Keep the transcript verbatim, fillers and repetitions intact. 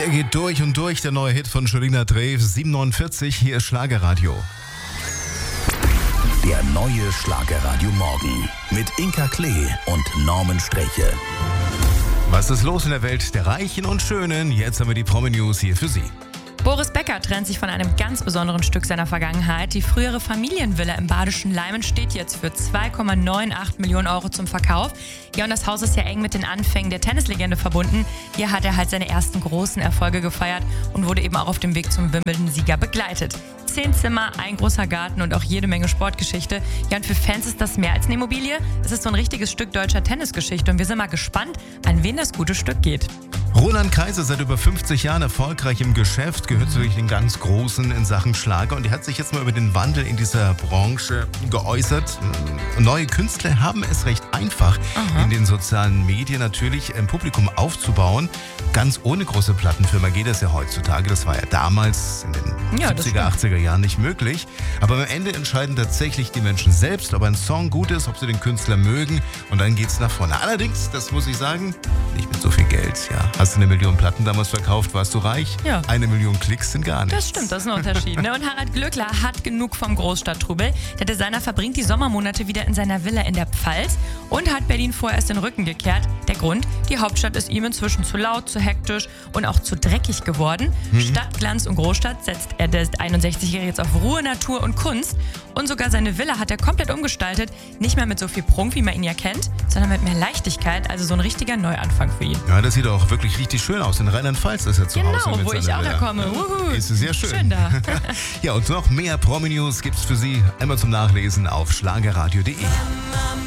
Der geht durch und durch, der neue Hit von Julina Drews, sieben neunundvierzig, hier ist Schlagerradio. Der neue Schlagerradio Morgen mit Inka Klee und Norman Streche. Was ist los in der Welt der Reichen und Schönen? Jetzt haben wir die Promi-News hier für Sie. Boris Becker trennt sich von einem ganz besonderen Stück seiner Vergangenheit. Die frühere Familienvilla im badischen Leimen steht jetzt für zwei Komma achtundneunzig Millionen Euro zum Verkauf. Ja, und das Haus ist ja eng mit den Anfängen der Tennislegende verbunden. Hier hat er halt seine ersten großen Erfolge gefeiert und wurde eben auch auf dem Weg zum Wimbledon-Sieger begleitet. Zehn Zimmer, ein großer Garten und auch jede Menge Sportgeschichte. Ja, und für Fans ist das mehr als eine Immobilie. Es ist so ein richtiges Stück deutscher Tennisgeschichte und wir sind mal gespannt, an wen das gute Stück geht. Roland Kaiser, seit über fünfzig Jahren erfolgreich im Geschäft, gehört zu den ganz Großen in Sachen Schlager und er hat sich jetzt mal über den Wandel in dieser Branche geäußert. Neue Künstler haben es recht einfach, Aha. in den sozialen Medien natürlich ein Publikum aufzubauen. Ganz ohne große Plattenfirma geht das ja heutzutage. Das war ja damals in den ja, siebziger, achtziger Jahren nicht möglich. Aber am Ende entscheiden tatsächlich die Menschen selbst, ob ein Song gut ist, ob sie den Künstler mögen und dann geht's nach vorne. Allerdings, das muss ich sagen, nicht mit so viel Geld, ja. Hast du eine Million Platten damals verkauft, warst du reich? Ja. Eine Million Klicks sind gar nichts. Das stimmt, das ist ein Unterschied. Ne? Und Harald Glöckler hat genug vom Großstadttrubel. Der Designer verbringt die Sommermonate wieder in seiner Villa in der Pfalz und hat Berlin vorerst den Rücken gekehrt. Der Grund? Die Hauptstadt ist ihm inzwischen zu laut, zu hektisch und auch zu dreckig geworden. Mhm. Statt Glanz und Großstadt setzt er der einundsechzigjährige jetzt auf Ruhe, Natur und Kunst. Und sogar seine Villa hat er komplett umgestaltet. Nicht mehr mit so viel Prunk, wie man ihn ja kennt, sondern mit mehr Leichtigkeit. Also so ein richtiger Neuanfang für ihn. Ja, das sieht auch wirklich richtig schön aus. In Rheinland-Pfalz ist er zu genau, Hause. Genau, wo ich auch Villa. herkomme. Uhu. Ist sehr schön. Schön da. Ja, und noch mehr Promi-News gibt's für Sie einmal zum Nachlesen auf schlagerradio punkt de.